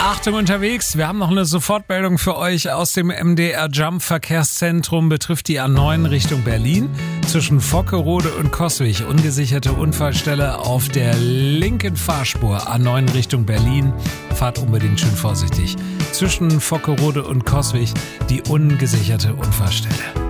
Achtung unterwegs, wir haben noch eine Sofortmeldung für euch aus dem MDR Jump Verkehrszentrum, betrifft die A9 Richtung Berlin. Zwischen Vockerode und Coswig ungesicherte Unfallstelle auf der linken Fahrspur A9 Richtung Berlin. Fahrt unbedingt schön vorsichtig. Zwischen Vockerode und Coswig die ungesicherte Unfallstelle.